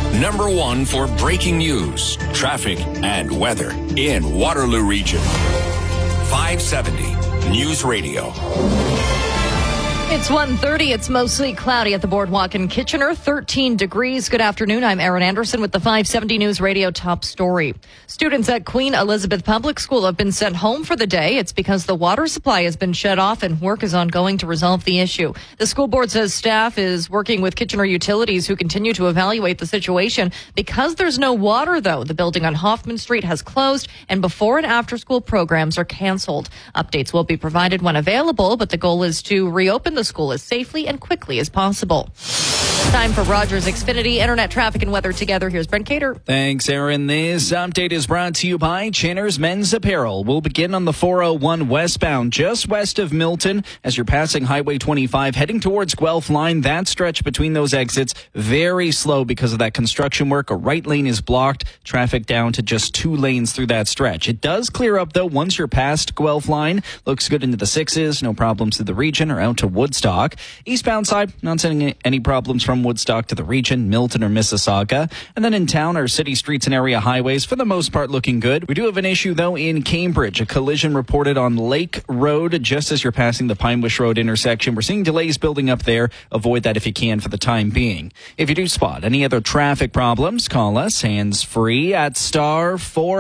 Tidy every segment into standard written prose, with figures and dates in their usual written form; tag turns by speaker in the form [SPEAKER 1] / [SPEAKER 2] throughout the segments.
[SPEAKER 1] Number 1 for breaking news, traffic, and weather in Waterloo Region. 570 News Radio.
[SPEAKER 2] It's 1:30. It's mostly cloudy at the boardwalk in Kitchener, 13 degrees. Good afternoon. I'm Erin Anderson with the 570 News Radio top story. Students at Queen Elizabeth Public School have been sent home for the day. It's because the water supply has been shut off and work is ongoing to resolve the issue. The school board says staff is working with Kitchener Utilities, who continue to evaluate the situation. Because there's no water, though, the building on Hoffman Street has closed and before and after school programs are canceled. Updates will be provided when available, but the goal is to reopen the school as safely and quickly as possible. Time for Rogers Xfinity Internet traffic and weather together. Here's Brent Cater.
[SPEAKER 3] Thanks, Aaron. This update is brought to you by Chinner's Men's Apparel. We'll begin on the 401 westbound, just west of Milton, as you're passing Highway 25, heading towards Guelph Line. That stretch between those exits, very slow because of that construction work. A right lane is blocked. Traffic down to just 2 lanes through that stretch. It does clear up, though, once you're past Guelph Line. Looks good into the 6s. No problems to the region or out to Woodstock. Eastbound side, not seeing any problems from Woodstock to the region, Milton or Mississauga. And then in town, our city streets and area highways, for the most part, looking good. We do have an issue, though, in Cambridge. A collision reported on Lake Road just as you're passing the Pine Bush Road intersection. We're seeing delays building up there. Avoid that if you can for the time being. If you do spot any other traffic problems, call us hands-free at star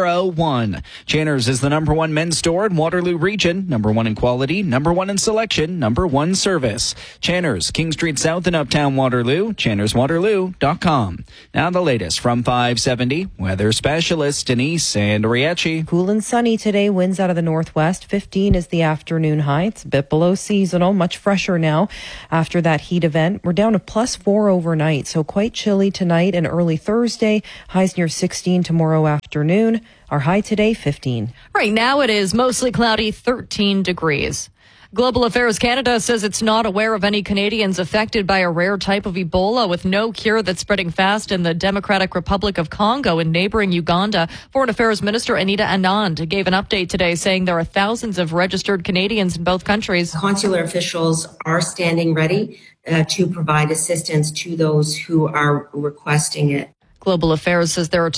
[SPEAKER 3] 401. Chinner's is the #1 men's store in Waterloo Region. #1 in quality, #1 in selection, #1 service. Chinner's, King Street South in Uptown Waterloo, ChinnersWaterloo.com. Now the latest from 570, weather specialist Denise Andriachi.
[SPEAKER 4] Cool and sunny today, winds out of the northwest. 15 is the afternoon high. It's a bit below seasonal, much fresher now after that heat event. We're down to +4 overnight, so quite chilly tonight and early Thursday. Highs near 16 tomorrow afternoon. Our high today, 15.
[SPEAKER 2] Right now it is mostly cloudy, 13 degrees. Global Affairs Canada says it's not aware of any Canadians affected by a rare type of Ebola with no cure that's spreading fast in the Democratic Republic of Congo and neighboring Uganda. Foreign Affairs Minister Anita Anand gave an update today saying there are thousands of registered Canadians in both countries.
[SPEAKER 5] Consular officials are standing ready to provide assistance to those who are requesting it.
[SPEAKER 2] Global Affairs says there are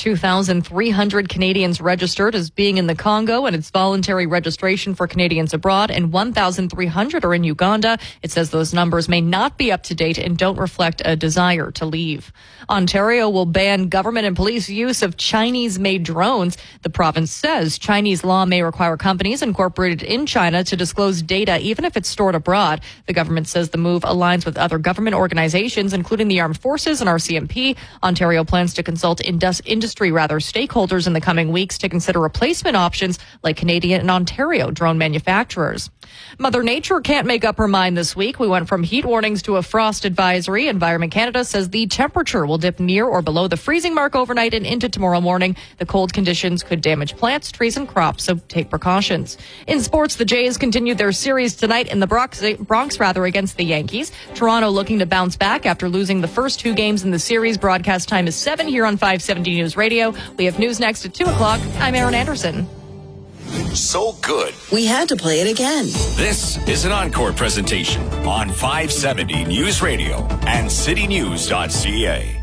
[SPEAKER 2] 2,300 Canadians registered as being in the Congo, and it's voluntary registration for Canadians abroad, and 1,300 are in Uganda. It says those numbers may not be up to date and don't reflect a desire to leave. Ontario will ban government and police use of Chinese-made drones. The province says Chinese law may require companies incorporated in China to disclose data even if it's stored abroad. The government says the move aligns with other government organizations, including the Armed Forces and RCMP. Ontario plans to consult industry stakeholders in the coming weeks to consider replacement options like Canadian and Ontario drone manufacturers. Mother Nature can't make up her mind this week. We went from heat warnings to a frost advisory. Environment Canada says the temperature will dip near or below the freezing mark overnight and into tomorrow morning. The cold conditions could damage plants, trees, and crops, so take precautions. In sports, the Jays continued their series tonight in the Bronx against the Yankees. Toronto looking to bounce back after losing the first 2 games in the series. Broadcast time is 7 here on 570 News Radio. We have news next at 2 o'clock. I'm Erin Anderson.
[SPEAKER 1] So good,
[SPEAKER 6] we had to play it again.
[SPEAKER 1] This is an encore presentation on 570 News Radio and citynews.ca.